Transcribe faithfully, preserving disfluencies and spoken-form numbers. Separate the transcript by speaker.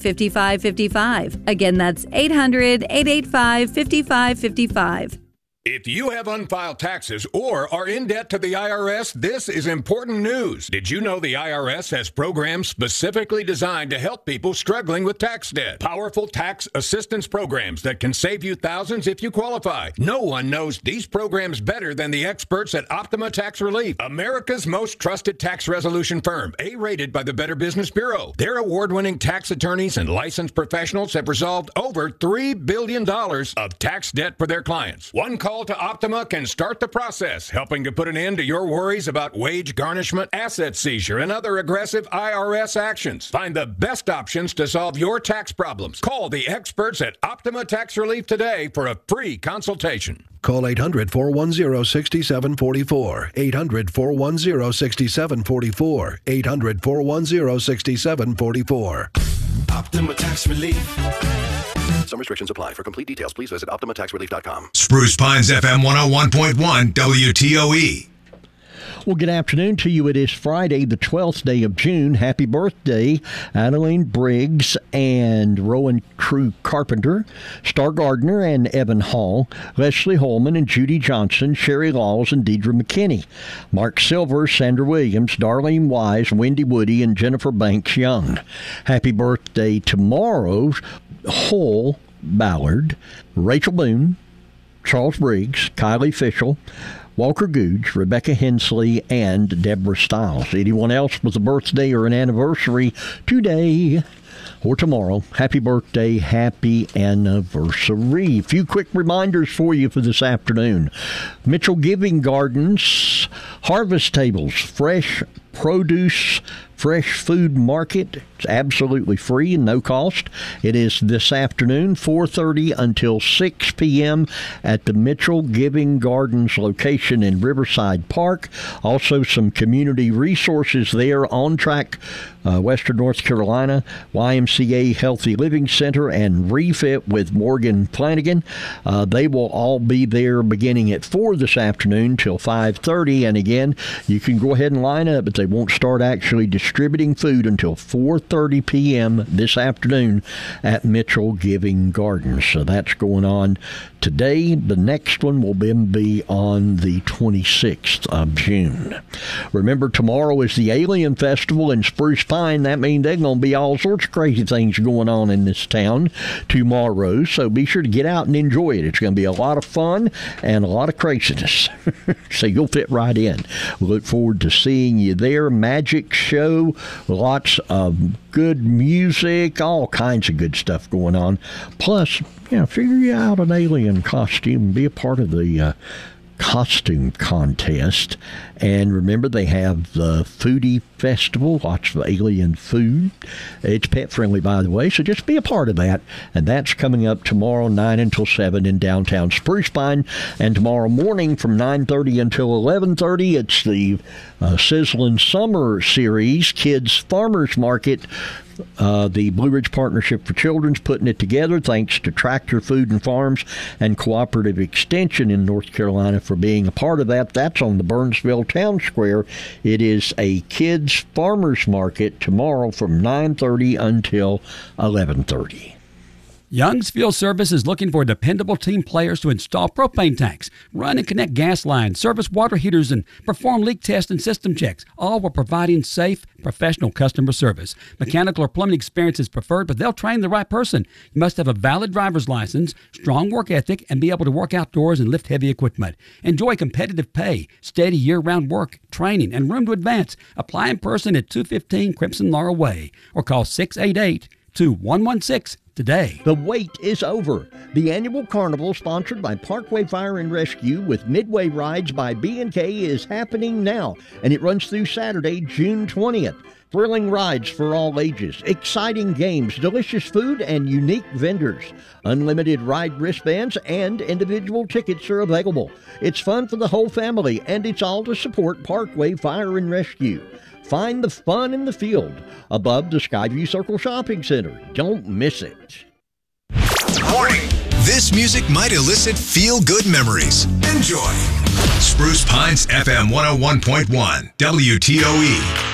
Speaker 1: five five five five. Again, that's eight hundred, eight eight five, five five five five.
Speaker 2: If you have unfiled taxes or are in debt to the I R S, this is important news. Did you know the I R S has programs specifically designed to help people struggling with tax debt? Powerful tax assistance programs that can save you thousands if you qualify. No one knows these programs better than the experts at Optima Tax Relief, America's most trusted tax resolution firm, A-rated by the Better Business Bureau. Their award-winning tax attorneys and licensed professionals have resolved over three billion dollars of tax debt for their clients. One call to Optima can start the process, helping to put an end to your worries about wage garnishment, asset seizure, and other aggressive I R S actions. Find the best options to solve your tax problems. Call the experts at Optima Tax Relief today for a free consultation.
Speaker 3: Call eight hundred, four one zero, six seven four four. eight hundred, four one zero, six seven four four. eight hundred, four one zero, six seven four four.
Speaker 4: Optima Tax Relief.
Speaker 3: Some restrictions apply. For complete details, please visit Optima Tax Relief dot com.
Speaker 5: Spruce Pines F M one oh one point one W T O E.
Speaker 6: Well, good afternoon to you. It is Friday, the twelfth day of June. Happy birthday, Adeline Briggs and Rowan Crew Carpenter, Star Gardner and Evan Hall, Leslie Holman and Judy Johnson, Sherry Laws and Deidre McKinney, Mark Silver, Sandra Williams, Darlene Wise, Wendy Woody, and Jennifer Banks Young. Happy birthday tomorrow, Hull Ballard, Rachel Boone, Charles Briggs, Kylie Fischel, Walker Googe, Rebecca Hensley, and Deborah Stiles. Anyone else with a birthday or an anniversary today or tomorrow, happy birthday, happy anniversary. A few quick reminders for you for this afternoon. Mitchell Giving Gardens, Harvest Tables, fresh produce, fresh food market. It's absolutely free and no cost. It is this afternoon, four thirty until six p.m. at the Mitchell Giving Gardens location in Riverside Park. Also some community resources there, On Track, uh, Western North Carolina, Y M C A Healthy Living Center, and Refit with Morgan Flanagan. Uh, they will all be there beginning at four this afternoon till five thirty. And again, you can go ahead and line up, but they won't start actually distributing food until four thirty p.m. this afternoon at Mitchell Giving Gardens. So that's going on today. The next one will then be on the twenty-sixth of June. Remember, tomorrow is the Alien Festival in Spruce Pine. That means there's going to be all sorts of crazy things going on in this town tomorrow. So be sure to get out and enjoy it. It's going to be a lot of fun and a lot of craziness. So you'll fit right in. We look forward to seeing you there. Magic show, lots of good music, all kinds of good stuff going on. Plus, yeah, figure out an alien costume and be a part of the uh, costume contest. And remember, they have the Foodie Festival, lots of alien food. It's pet friendly, by the way, so just be a part of that. And that's coming up tomorrow, nine until seven in downtown Spruce Pine. And tomorrow morning from nine thirty until eleven thirty, it's the uh, Sizzling Summer Series Kids Farmers Market. Uh, the Blue Ridge Partnership for Children's putting it together, thanks to Tractor Food and Farms and Cooperative Extension in North Carolina for being a part of that. That's on the Burnsville Town Square. It is a kids farmers market tomorrow from nine thirty until eleven thirty.
Speaker 7: Young's Fuel Service is looking for dependable team players to install propane tanks, run and connect gas lines, service water heaters, and perform leak tests and system checks, all while providing safe, professional customer service. Mechanical or plumbing experience is preferred, but they'll train the right person. You must have a valid driver's license, strong work ethic, and be able to work outdoors and lift heavy equipment. Enjoy competitive pay, steady year-round work, training, and room to advance. Apply in person at two fifteen Crimson Laurel Way or call six eight eight, two one one six today.
Speaker 6: The wait is over. The annual carnival, sponsored by Parkway Fire and Rescue with Midway Rides by B and K, is happening now, and it runs through Saturday, June twentieth. Thrilling rides for all ages, exciting games, delicious food, and unique vendors. Unlimited ride wristbands and individual tickets are available. It's fun for the whole family, and it's all to support Parkway Fire and Rescue. Find the fun in the field above the Skyview Circle Shopping Center. Don't miss it.
Speaker 5: Warning! This music might elicit feel-good memories. Enjoy! Spruce Pines F M one oh one point one W T O E.